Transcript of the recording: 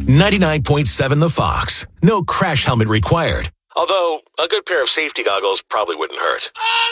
99.7 The Fox. No crash helmet required. Although, a good pair of safety goggles probably wouldn't hurt.